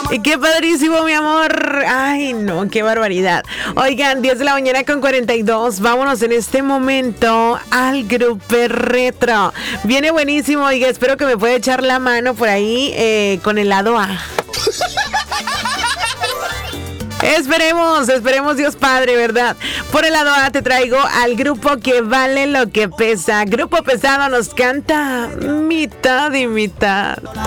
Y qué padrísimo, mi amor. Ay, no, qué barbaridad. Oigan, 10 de la mañana con 42. Vámonos en este momento al grupo retro. Viene buenísimo. Oiga, espero que me pueda echar la mano por ahí con el lado A. Esperemos Dios Padre, ¿verdad? Por el lado A te traigo al grupo que vale lo que pesa. Grupo Pesado nos canta mitad y mitad.